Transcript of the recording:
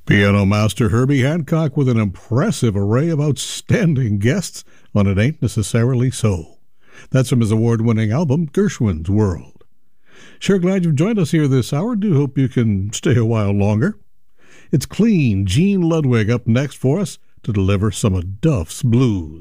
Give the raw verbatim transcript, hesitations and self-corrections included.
Piano master Herbie Hancock with an impressive array of outstanding guests on It Ain't Necessarily So. That's from his award-winning album, Gershwin's World. Sure glad you've joined us here this hour. Do hope you can stay a while longer. It's clean Gene Ludwig up next for us to deliver some of Duff's blues.